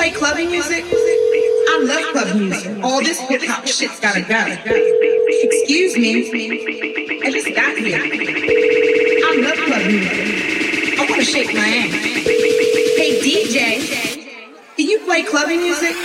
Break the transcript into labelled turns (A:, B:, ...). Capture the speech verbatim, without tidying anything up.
A: play clubbing music? I love club music. All this hip hop shit's gotta go. Excuse me, I just got here. I love club music. I wanna shake my ass. Hey D J, can you play clubbing music?